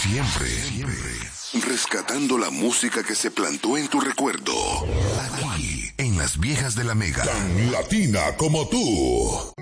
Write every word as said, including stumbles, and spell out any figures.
Siempre, siempre. Rescatando la música que se plantó en tu recuerdo. Aquí, en las viejas de la Mega. Tan latina como tú.